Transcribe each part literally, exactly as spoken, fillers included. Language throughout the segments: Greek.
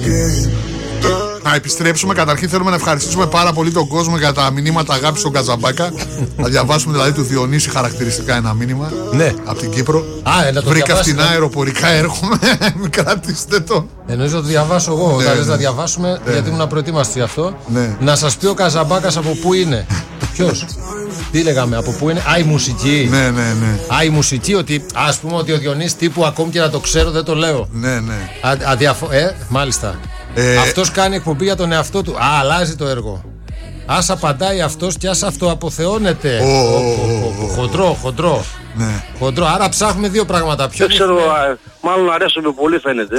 Να επιστρέψουμε. Καταρχήν θέλουμε να ευχαριστήσουμε πάρα πολύ τον κόσμο για τα μηνύματα αγάπης στον Καζαμπάκα. Να διαβάσουμε δηλαδή του Διονύση χαρακτηριστικά ένα μήνυμα. Ναι. Από την Κύπρο. Α, να το βρήκα φτηνά αεροπορικά, έρχομαι. Μην κρατήσετε το. Εννοείς να το διαβάσω εγώ. Ναι, όταν λες ναι. να διαβάσουμε, Ναι, γιατί ναι. ήμουν προετοίμαστος γι' αυτό. Ναι. Να σας πει ο Καζαμπάκας από πού είναι. Ποιος. Τι λέγαμε, από πού είναι. Α, η μουσική. Ναι, ναι, ναι. Α, η μουσική, ότι ας πούμε ότι ο Διονύσης τύπου ακόμη και να το ξέρω δεν το λέω. Ναι, ναι. Α, αδιαφο... Ε, μάλιστα. Ε... Αυτός κάνει εκπομπή για τον εαυτό του. Α, αλλάζει το έργο. Ας απαντάει αυτός και ας αυτοαποθεώνεται. Oh, oh, oh, oh. Χοντρό, χοντρό. Ναι. Χοντρό. Άρα ψάχνουμε δύο πράγματα. Ποιο δεν ξέρω, μάλλον αρέσουν πολύ φαίνεται.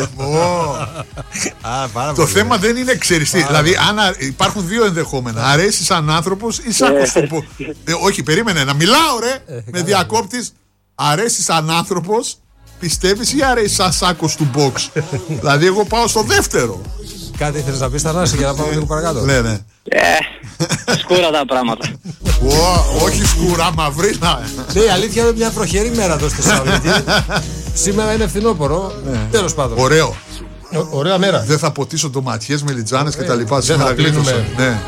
Α, πάρα το θέμα δεν είναι ξέριστή. Δηλαδή, αν α... υπάρχουν δύο ενδεχόμενα. Αρέσει σαν άνθρωπος ή σαν κοστοπο... ε, όχι, περίμενε να μιλάω, ρε. Με διακόπτεις. Αρέσει σαν άνθρωπος, πιστεύεις, ή αρέσει σαν σάκος του box. Δηλαδή, εγώ πάω στο δεύτερο. Κάτι ήθελες να πεις, Θανάση, για να πάμε λίγο παρακάτω. Ναι, ναι. Ε, σκούρα τα πράγματα. Ω, όχι σκουρά, μαυρίνα. Ναι, η αλήθεια είναι μια βροχερή μέρα εδώ στη Θεσσαλονίκη. Σήμερα είναι φθινόπωρο. Τέλος πάντων. Ωραίο. Ωραία μέρα. Δεν θα ποτίσω ντοματιές, μελιτζάνες και τα λοιπά. Δεν θα κλείνουμε. Ναι.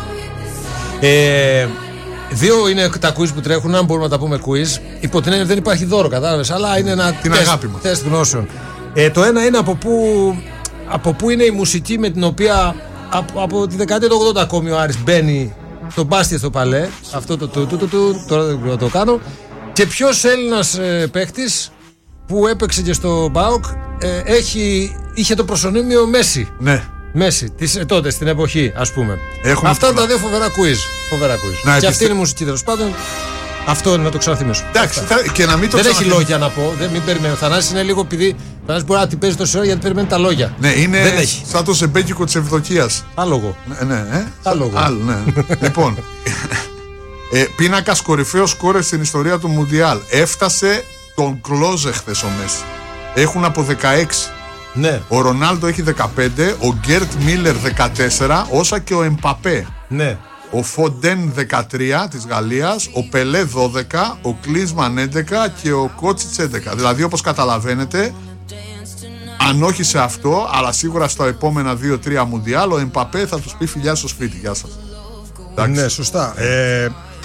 Ε, δύο είναι τα quiz που τρέχουν, αν μπορούμε να τα πούμε quiz. Υπό την έννοια δεν υπάρχει δώρο, κατάλαβες, αλλά είναι ένα την τεστ, αγάπη μας. τεστ γνώσεων. Ε, το ένα είναι από πού, από πού είναι η μουσική με την οποία από, από τη δεκαετία του ογδόντα ακόμη ο Άρης μπαίνει το μπάσκετ στο παλέ. Αυτό το το, το, το, το τώρα δεν μπορώ να το κάνω. Και ποιος Έλληνας ε, παίχτης που έπαιξε και στο ΠΑΟΚ ε, έχει, είχε το προσωνύμιο Μέση. Ναι. Μέση, της, ε, τότε στην εποχή, ας πούμε. Έχουμε αυτά πολλά. τα δύο φοβερά quiz. Φοβερά quiz. Να, και επιστε... αυτή είναι η μουσική, τέλος πάντων. Αυτό είναι να το ξαναθυμίσω. Εντάξει, θα... και να μην το δεν ξαναθυμίσω. έχει λόγια να πω. Δεν, μην περιμένω. Ο Θανάσης είναι λίγο επειδή. Ο Θανάσης μπορεί να την παίζει τόση ώρα γιατί περιμένει τα λόγια. Ναι, είναι δεν έχει. σαν το ζεμπέκικο της Ευδοκίας. Άλογο. Ναι, ναι, ε? Άλογο. Άλλο, ναι. Λοιπόν, ε, πίνακας κορυφαίος σκόρερ στην ιστορία του Μουντιάλ. Έφτασε τον Κλόζε χθες ο Μέση. Έχουν από δεκαέξι. Ναι. Ο Ρονάλντο έχει δεκαπέντε, ο Γκέρτ Μίλερ δεκατέσσερα, όσα και ο Εμπαπέ. Ναι. Ο Φοντέν δεκατρία της Γαλλίας, ο Πελέ δώδεκα, ο Κλίσμαν έντεκα και ο Κότσιτς έντεκα. Δηλαδή, όπως καταλαβαίνετε, αν όχι σε αυτό, αλλά σίγουρα στα επόμενα δύο τρία Μουντιάλ, ο Εμπαπέ θα τους πει φιλιά στο σπίτι. Γεια σας. Ναι, σωστά. Ε,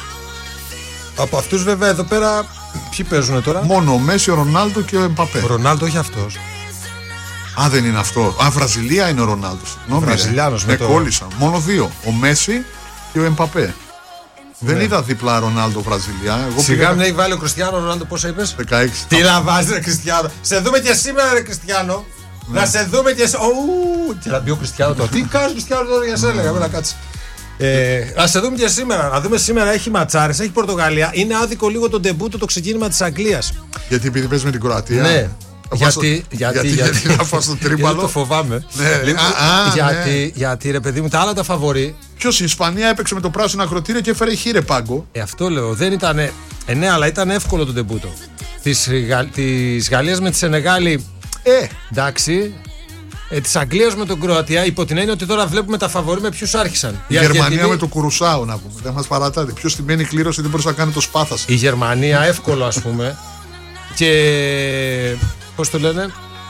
από αυτούς βέβαια εδώ πέρα ποιοι παίζουν τώρα? Μόνο ο Μέση, ο Ρονάλντο και ο Εμπαπέ. Ο Ρονάλντο όχι αυτός. Α, δεν είναι αυτό. Α, Βραζιλία είναι ο Ρονάλντο. Βραζιλιάνος. Με το... κόλλησα. Μόνο δύο. Ο Μέση και ο Εμπαπέ. Ναι. Δεν είδα διπλά Ρονάλντο Βραζιλία. Εγώ Σιγά πήγα... μην έχει βάλει ο Κριστιάνο Ρονάλντο, πόσα είπες? δεκαέξι. Τι να βάζει, ρε Κριστιάνο. Σε δούμε και σήμερα, ρε Κριστιάνο. Ναι. Να σε δούμε και. Ου, και να μπει ο Κριστιάνο τώρα. Τι κάνει, Κριστιάνο τώρα για σένα, λέγαμε να κάτσει. Ε, α σε δούμε και σήμερα. Να δούμε σήμερα. Έχει ματσάρες, έχει Πορτογαλία. Είναι άδικο λίγο το ντεμπούτο, το ξεκίνημα της Αγγλίας. Γιατί επειδή παίζει με την Κροατία. Ναι. Γιατί, στο... γιατί, γιατί, γιατί, γιατί να πάω στο τρίπαλο. Γιατί το φοβάμαι. Ναι, λοιπόν, α, α, γιατί, ναι. γιατί ρε παιδί μου, τα άλλα τα φαβορί. Ποιος, η Ισπανία έπαιξε με το πράσινο ακροτήριο και έφερε χείρε πάγκο. Ε, αυτό λέω. Δεν ήταν. Ε, ναι, αλλά ήταν εύκολο το ντεμπούτο. Της, Γα, της Γαλλίας με τη Σενεγάλη. Ε, εντάξει. Ε, της Αγγλίας με τον Κροατία, υπό την έννοια ότι τώρα βλέπουμε τα φαβορί με ποιους άρχισαν. Η, η Γερμανία Αργεντινή... με το Κουρουσάου, να πούμε. Δεν μας παρατάτε. Ποιος στημένη κλήρωση δεν μπορούσε να κάνει το σπάθας. Η Γερμανία, εύκολο ας πούμε. Και. Πώς το λένε.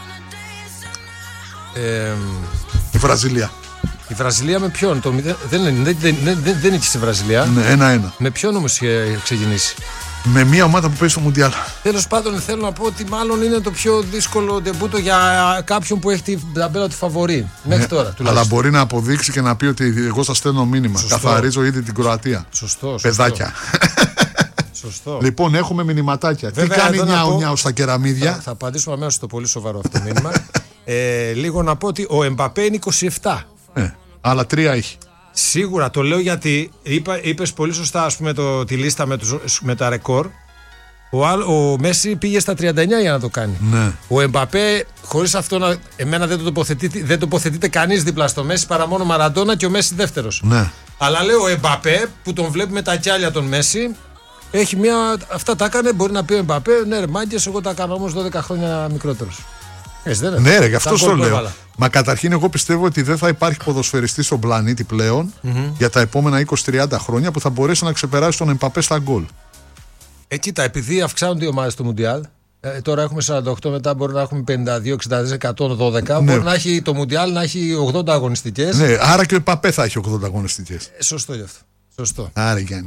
Ε, η Βραζιλία. Η Βραζιλία με ποιον? Το, δεν, δεν, δεν, δεν, δεν, δεν είχε στη Βραζιλία. Ναι, ένα-ένα. Με ποιον όμως είχε ξεκινήσει? Με μια ομάδα που παίζει στο Μουντιάλ. Τέλος πάντων, θέλω να πω ότι μάλλον είναι το πιο δύσκολο ντεμπούτο για κάποιον που έχει την ταμπέλα του φαβορί. Μέχρι ναι, τώρα τουλάχιστον. Αλλά μπορεί να αποδείξει και να πει ότι εγώ σας στέλνω μήνυμα. Σωστό. Καθαρίζω ήδη την Κροατία. Σωστό. Παιδάκια. Σωστό. Λοιπόν, έχουμε μηνυματάκια. Βέβαια, τι κάνει νιάου πω... νιάου στα κεραμίδια. Θα, θα απαντήσουμε αμέσως στο πολύ σοβαρό αυτό μήνυμα. ε, λίγο να πω ότι ο Εμπαπέ είναι είκοσι επτά. Ε, άλλα τρία έχει. Σίγουρα το λέω γιατί είπα, είπες πολύ σωστά ας πούμε το, τη λίστα με, τους, με τα ρεκόρ. Ο, ο Μέση πήγε στα τριάντα εννιά για να το κάνει. Ναι. Ο Εμπαπέ, χωρίς αυτό να. Εμένα δεν, το τοποθετείται, δεν τοποθετείται κανείς δίπλα στο Μέση παρά μόνο Μαραντόνα και ο Μέση δεύτερος. Ναι. Αλλά λέω ο Εμπαπέ που τον βλέπουμε τα κιάλια τον Μέση. Έχει μια. Αυτά τα έκανε. Μπορεί να πει ο Εμπαπέ, ναι, ρε μάγκες, εγώ τα έκανα όμως δώδεκα χρόνια μικρότερος. Έτσι δεν είναι? Ναι, ρε, γι' αυτό το λέω. Έβαλα. Μα καταρχήν, εγώ πιστεύω ότι δεν θα υπάρχει ποδοσφαιριστής στον πλανήτη πλέον mm-hmm. για τα επόμενα είκοσι τριάντα χρόνια που θα μπορέσει να ξεπεράσει τον Εμπαπέ στα γκολ. Ε, κοίτα, επειδή αυξάνονται οι ομάδες στο Μουντιάλ, Ε, τώρα έχουμε σαράντα οκτώ, μετά μπορεί να έχουμε πενήντα δύο, εξήντα τέσσερα, εκατόν δώδεκα. Ναι. Μπορεί να έχει το Μουντιάλ να έχει ογδόντα αγωνιστικές. Ναι, άρα και ο Εμπαπέ θα έχει ογδόντα αγωνιστικές. Ε, σωστό γι' αυτό. Σωστό. Άρα Γιάννη.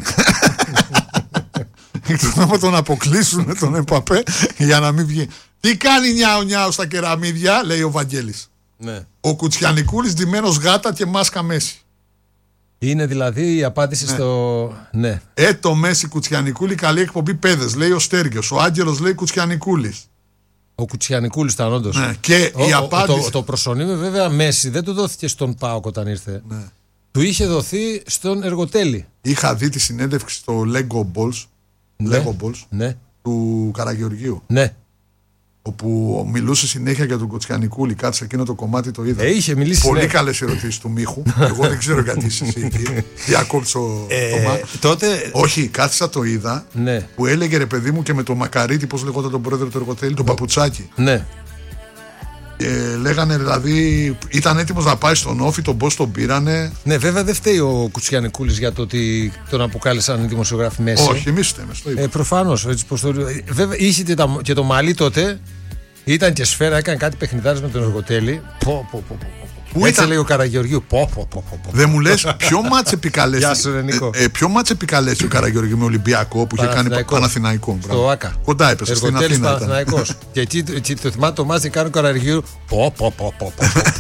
Να τον αποκλείσουν τον Εμπαπέ για να μην βγει. Τι κάνει νιάου νιάου στα κεραμίδια, λέει ο Βαγγέλης. Ναι. Ο Κουτσιανικούλης ντυμένος γάτα και μάσκα Μέση. Είναι δηλαδή η απάντηση ναι. στο. Ναι. Ε, το Μέση Κουτσιανικούλη, καλή εκπομπή παιδες, λέει ο Στέργιος. Ο Άγγελος λέει Κουτσιανικούλης. Ο Κουτσιανικούλης ήταν όντως. Ναι. Και ο, η ο, απάντηση. Το, το προσωνύμιο βέβαια Μέση δεν του δόθηκε στον ΠΑΟΚ όταν ήρθε. Ναι. Του είχε δοθεί στον Εργοτέλη. Είχα δει τη συνέντευξη στο Lego Balls, ναι. Lego Balls ναι. του Καραγεωργίου. Ναι. Όπου μιλούσε συνέχεια για τον Κουτσιανικούλη, κάτι σε εκείνο το κομμάτι το είδα. Ε, είχε μιλήσει. Πολύ ναι. καλές ερωτήσεις του Μίχου. Εγώ δεν ξέρω γιατί είσαι εσύ εκεί. Διακόψω ε, το μα... τότε... Όχι, κάθισα το είδα ναι. που έλεγε ρε παιδί μου και με τον Μακαρίτη, πώς λεγόταν τον πρόεδρο του Εργοτέλη, τον Παπουτσάκη. Ναι. Ε, λέγανε δηλαδή, ήταν έτοιμος να πάει στον Όφη, τον πώς τον πήρανε. Ναι, βέβαια δεν φταίει ο Κουτσιανικούλης για το ότι τον αποκάλεσαν οι δημοσιογράφοι Μέση. Όχι, εμείς φταίμε. Ε, προφανώς. Το... Βέβαια είχε και, τα... και το μαλλί τότε. Ήταν και σφαίρα, έκανε κάτι παιχνιδάρες με τον Εργοτέλη. Πω, πω, πω, πω. Πού έτσι ήταν... λέει ο Καραγεωργίου. Πω, πω, πω, πω. Δεν μου λες ποιο μάτς επικαλέσει. Γεια σου, Ρενικό. Ε, ε, ποιο μάτς επικαλέσει ο Καραγεωργίου με Ολυμπιακό που είχε κάνει Παναθηναϊκό. Στο ΆΚΑ. Κοντά έπεσε στην Αθήνα. Παναθηναϊκός. Και εκεί, εκεί το θυμάται το μάτς και κάνει ο Καραγεωργίου. Πω, πω, πω, πω.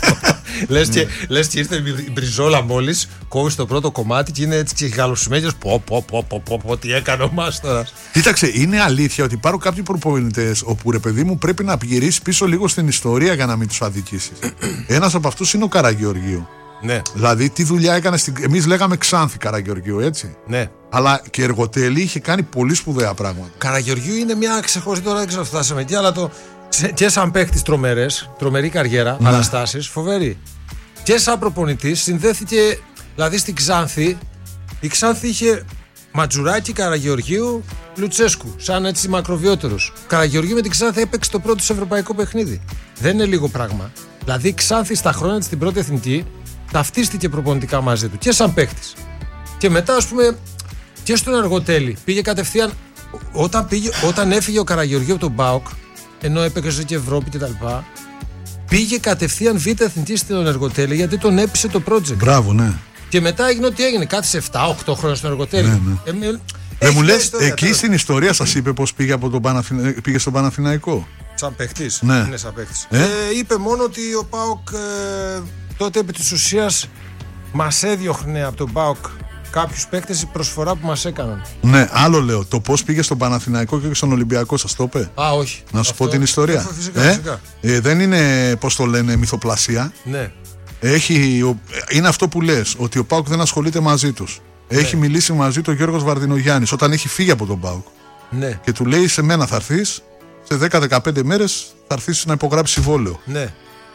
Λες και, λες και ήρθε η Μπριζόλα μόλις, κόβει το πρώτο κομμάτι και είναι έτσι και γαλωσημένος. Πω, πω, πω, πω, πω, πω, τι έκανε ο Μάστορας. Κοίταξε, είναι αλήθεια ότι υπάρχουν κάποιοι προπονητές όπου ρε παιδί μου πρέπει να γυρίσει πίσω λίγο στην ιστορία για να μην τους αδικήσεις. Ένας από αυτούς είναι ο Καραγεωργίου. Ναι. Δηλαδή, τι δουλειά έκανε στην. Εμείς λέγαμε Ξάνθη Καραγεωργίου, έτσι. Ναι. Αλλά και Εργοτέλη είχε κάνει πολύ σπουδαία πράγματα. Καραγεωργίου είναι μια ξεχωριστή, τώρα δεν ξέρω αν φτάσαμε εκεί, αλλά το. Και σαν παίχτης τρομερές, τρομερή καριέρα, ναι. Αναστάσεις, φοβερή. Και σαν προπονητής συνδέθηκε, δηλαδή στην Ξάνθη, η Ξάνθη είχε Ματζουράκη, Καραγεωργίου, Λουτσέσκου, σαν έτσι μακροβιότερους. Καραγεωργίου με την Ξάνθη έπαιξε το πρώτο σε ευρωπαϊκό παιχνίδι. Δεν είναι λίγο πράγμα. Δηλαδή η Ξάνθη στα χρόνια της στην πρώτη εθνική ταυτίστηκε προπονητικά μαζί του και σαν παίχτης. Και μετά, ας πούμε, και στον Εργοτέλη πήγε κατευθείαν, όταν, πήγε, όταν έφυγε ο Καραγεωργίου από τον ΠΑΟΚ, ενώ έπαιξε και Ευρώπη κτλ. Πήγε κατευθείαν β' εθνική στον Εργοτέλη γιατί τον έπεισε το project. Μπράβο, ναι. Και μετά έγινε ό,τι έγινε. Κάθισε επτά οκτώ χρόνια στον Εργοτέλη. Ναι, ναι. Ε, Δεν μου λες, εκεί στην ιστορία σας είπε πως πήγε, από τον Παναθηνα... πήγε στον Παναθηναϊκό. Σαν παίχτης. Ναι. Ναι, σαν παίχτης. Ε? Ε, είπε μόνο ότι ο ΠΑΟΚ ε, τότε επί της ουσίας μας έδιωχνε από τον ΠΑΟΚ κάποιους παίκτες η προσφορά που μας έκαναν. Ναι, άλλο λέω. Το πώς πήγε στον Παναθηναϊκό και στον Ολυμπιακό, σας το είπε. Α, όχι. Να σου αυτό... πω την ιστορία. Αυτό, φυσικά, ε? φυσικά. Ε, δεν είναι, πώς το λένε, μυθοπλασία. Ναι. Έχει, είναι αυτό που λες, ότι ο ΠΑΟΚ δεν ασχολείται μαζί τους. Ναι. Έχει μιλήσει μαζί του ο Γιώργος Βαρδινογιάννης όταν έχει φύγει από τον ΠΑΟΚ. Ναι. Και του λέει: σε μένα θα έρθεις, σε δέκα με δεκαπέντε μέρες θα έρθεις να υπογράψεις συμβόλαιο. Ναι.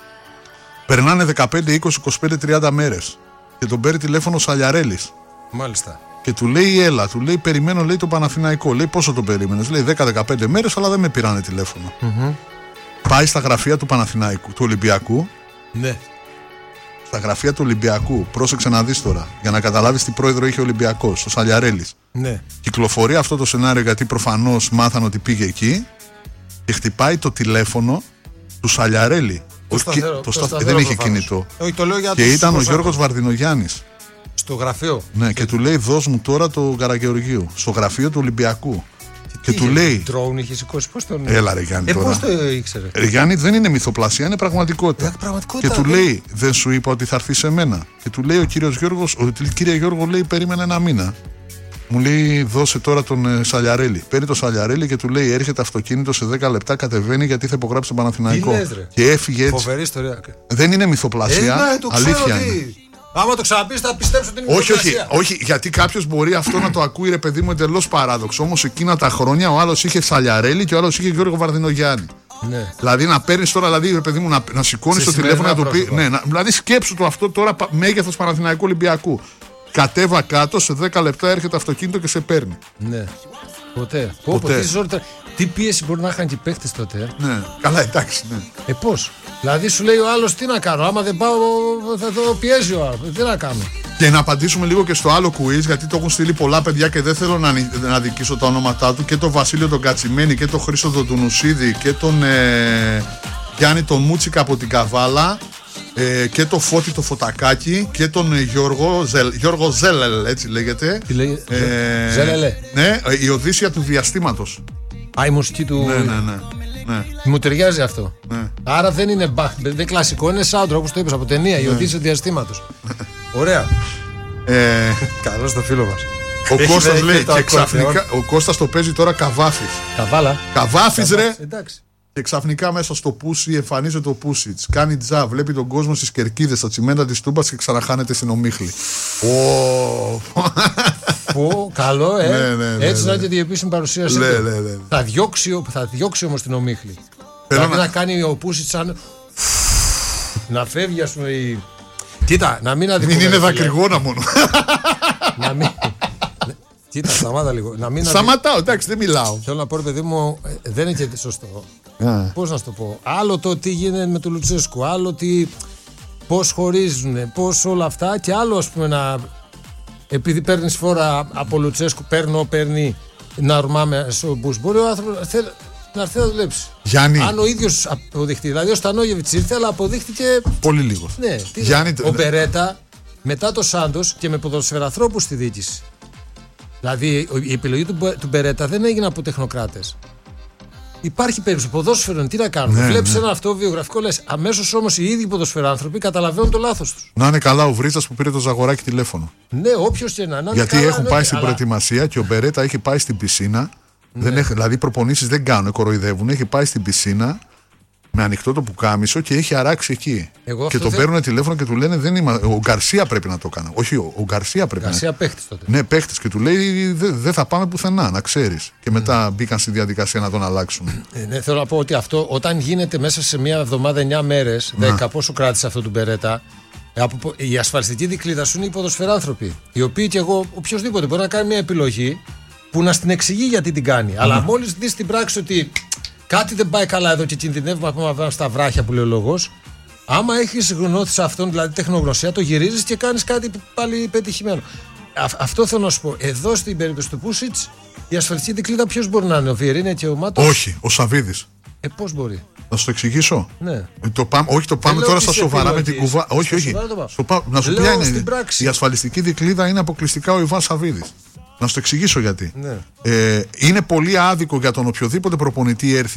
Περνάνε δεκαπέντε, είκοσι, είκοσι πέντε, τριάντα μέρες. Και τον παίρνει τηλέφωνο ο Σαλιαρέλης. Μάλιστα. Και του λέει: έλα, του λέει: περιμένω, λέει, το Παναθηναϊκό. Λέει: πόσο τον περίμενες? Λέει: δέκα με δεκαπέντε μέρες, αλλά δεν με πήρανε τηλέφωνο. Mm-hmm. Πάει στα γραφεία του Παναθηναϊκού, του Ολυμπιακού. Ναι. Στα γραφεία του Ολυμπιακού, πρόσεξε να δεις τώρα, για να καταλάβεις τι πρόεδρο είχε ο Ολυμπιακός, ο Σαλιαρέλης. Ναι. Κυκλοφορεί αυτό το σενάριο γιατί προφανώς μάθαν ότι πήγε εκεί και χτυπάει το τηλέφωνο του Σαλιαρέλη. Το σταθερό, το το σταθ... σταθερό δεν είχε προφανώς. κινητό. Όχι, το λέω για και ήταν ο Γιώργος Βαρδινογιάννης. Στο γραφείο. Ναι, και του λέει: δώσ' μου τώρα το Καραγεωργίου. Στο γραφείο του Ολυμπιακού. Και, και του λέει: ντρόουν είχε σηκώσει, πώς τον. Έλα, ρε Γιάννη. Ε, τώρα. πώς το ήξερε? Ρε Γιάννη, δεν είναι μυθοπλασία, είναι πραγματικότητα. Ε, πραγματικότητα και του δεν... λέει: δεν σου είπα ότι θα έρθει σε μένα. Και του λέει ο κύριος Γιώργος: ο κύριε Γιώργο, λέει, περίμενε ένα μήνα. Μου λέει: δώσε τώρα τον ε, Σαλιαρέλη. Παίρνει τον Σαλιαρέλη και του λέει: έρχεται αυτοκίνητο σε δέκα λεπτά, κατεβαίνει γιατί θα υπογράψει τον Παναθηναϊκό. Και έφυγε έτσι. Φοβερή ιστορία. Δεν είναι μυθοπλασία. Ε, ναι, το αλήθεια είναι. είναι. Άμα το ξαναπείς θα πιστέψω ότι είναι όχι, όχι, όχι, γιατί κάποιος μπορεί αυτό να το ακούει, ρε παιδί μου, εντελώς παράδοξο. Όμως εκείνα τα χρόνια ο άλλος είχε Σαλιαρέλη και ο άλλος είχε Γιώργο Βαρδινογιάννη. Ναι. Δηλαδή να παίρνει τώρα, δηλαδή, ρε παιδί μου, να, να σηκώνει το τηλέφωνο να του πει. Ναι, να, δηλαδή σκέψου το αυτό τώρα μέγεθος Παναθηναϊκού Ολυμπιακού. Κατέβα κάτω, σε δέκα λεπτά έρχεται αυτοκίνητο και σε παίρνει. Ναι. Ποτέ. Ποτέ. Τι, ζόρι, τι πίεση μπορεί να είχαν και οι παίχτες τότε. Ναι, καλά, εντάξει. Ναι. Ε, πώς. Δηλαδή σου λέει ο άλλος τι να κάνω. Άμα δεν πάω, θα το πιέζει ο άλλος. Τι να κάνω. Και να απαντήσουμε λίγο και στο άλλο quiz, γιατί το έχουν στείλει πολλά παιδιά και δεν θέλω να, να δικήσω τα ονόματά του. Και τον Βασίλειο τον Κατσιμένη και τον Χρήστο τον Τουνουσίδη και τον ε, Γιάννη τον Μούτσικα από την Καβάλα. Ε, και το Φώτη το Φωτακάκι και τον Γιώργο, Ζελ, Γιώργο Ζέλελ, έτσι λέγεται. Τι λέγεται, ε, Ζέλελε. Ναι, η Οδύσσια του Διαστήματος. Α, η μουσική του. Ναι, ναι, ναι, ναι. Μου ταιριάζει αυτό. Ναι. Άρα δεν είναι μπαχ, δεν είναι κλασικό, είναι soundtrack όπως το είπες από ταινία, ναι. Η Οδύσσια του Διαστήματος. Ωραία. Ε, Καλό στο φίλο μας. Ο Κώστας λέει και ξαφνικά. Ο Κώστας το παίζει τώρα Καβάφης. Καβάλα. Καβάφης, ρε. Εντάξει. Και ξαφνικά μέσα στο πούσι εμφανίζεται ο Πούσιτς. Κάνει τζα, βλέπει τον κόσμο στις κερκίδες, στα τσιμέντα της Τούμπας και ξαναχάνεται στην ομίχλη. Πω, καλό, ε. Ναι, ναι, ναι, έτσι ναι. να είναι η επίσημη παρουσίαση. Ναι, ναι, ναι. Θα διώξει, θα διώξει όμως την ομίχλη. Θέλω Δηλαδή να... να κάνει ο Πούσιτς σαν. Να φεύγει, ας πούμε. Η... Κοίτα, να μην αδικούμε. Μην είναι δακρυγόνα μόνο. Να μην. Κοίτα, σταμάτα λίγο. Να μην Σταματάω, εντάξει, δεν μιλάω. Θέλω να πω, ρε παιδί μου, ε, δεν είναι και σωστό. Yeah. Πώς να σου το πω. Άλλο το τι γίνεται με τον Λουτσέσκου, άλλο τι. Πώς χωρίζουν, πώς όλα αυτά. Και άλλο, ας πούμε, να. Επειδή παίρνει φόρα από Λουτσέσκου, παίρνω, παίρνει να ορμάμε στο Μπούς. Μπορεί ο άνθρωπος να έρθει να δουλέψει. Γιάννη. Αν ο ίδιος αποδειχτεί. Δηλαδή, ο Στανόγεβιτς ήρθε, αλλά αποδείχτηκε. Πολύ λίγο. Ναι, τι Γιάννη... Ο Μπερέτα, μετά το Σάντος και με ποδοσφαιραθρώπους στη διοίκηση. Δηλαδή η επιλογή του, του Μπερέτα δεν έγινε από τεχνοκράτες. Υπάρχει περίπτωση ποδόσφαιρο, τι να κάνουμε. Ναι, Βλέπεις ναι. ένα αυτό βιογραφικό, λες αμέσως όμως οι ίδιοι ποδοσφαιράνθρωποι καταλαβαίνουν το λάθος τους. Να είναι καλά ο Βρύτσας που πήρε το Ζαγοράκι τηλέφωνο. Ναι, όποιος και να είναι. Γιατί καλά, έχουν ναι, πάει στην αλλά... προετοιμασία και ο Μπερέτα έχει πάει στην πισίνα. Ναι. Δεν έχει, δηλαδή προπονήσεις δεν κάνουν, κοροϊδεύουν. Έχει πάει στην πισίνα με ανοιχτό το πουκάμισο και έχει αράξει εκεί. Εγώ και το θε... παίρνουν τηλέφωνο και του λένε δεν είμαι, ο Γκαρσία πρέπει να το κάνει. Όχι, ο, ο Γκαρσία πρέπει Γκαρσία να. παίχτης τότε. Ναι, παίχτης και του λέει δεν δε θα πάμε πουθενά, να ξέρεις. Και μετά mm. μπήκαν στη διαδικασία να τον αλλάξουν. Ε, ναι, θέλω να πω ότι αυτό όταν γίνεται μέσα σε μια εβδομάδα εννιά μέρες, δέκα, πόσο κράτησε αυτό του Μπερέτα. Από, η ασφαλιστική δικλίδα σου είναι οι ποδοσφαιράνθρωποι. Οι οποίοι και εγώ, οποιοδήποτε μπορεί να κάνει μια επιλογή που να στην εξηγεί γιατί την κάνει. Mm. Αλλά μόλις δει στην πράξη ότι κάτι δεν πάει καλά εδώ και κινδυνεύουμε να πάμε στα βράχια που λέει ο λόγος, άμα έχεις γνώθει σε αυτόν, δηλαδή τεχνογνωσία, το γυρίζεις και κάνεις κάτι πάλι πετυχημένο. Α, αυτό θέλω να σου πω. Εδώ στην περίπτωση του Πούσιτς, η ασφαλιστική δικλίδα ποιος μπορεί να είναι, ο Βιερίνια και ο Μάτος? Όχι, ο Σαβίδης. Ε, πώς μπορεί? Να σου το εξηγήσω. Ναι. Το πάμε, όχι, το πάμε τώρα στα σοβαρά με την κουβά. Όχι, όχι. Στο πά... Να σου πει είναι. Η ασφαλιστική δικλίδα είναι αποκλειστικά ο Ιβάν Σαβίδης. Να σου το εξηγήσω γιατί. Ναι. Ε, είναι πολύ άδικο για τον οποιοδήποτε προπονητή έρθει